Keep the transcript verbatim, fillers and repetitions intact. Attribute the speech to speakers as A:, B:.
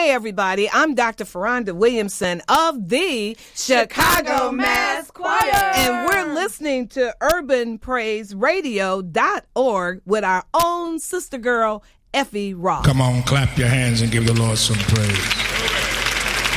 A: Hey, everybody, I'm Doctor Ferronda Williamson of the Chicago Mass Choir. And we're listening to urban praise radio dot org with our own sister girl, Effie Ross.
B: Come on, clap your hands and give the Lord some praise.